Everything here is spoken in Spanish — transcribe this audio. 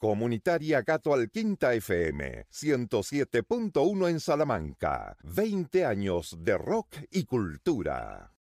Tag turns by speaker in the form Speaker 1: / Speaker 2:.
Speaker 1: Comunitaria Gato Alquinta FM, 107.1 en Salamanca. 20 años de rock y cultura.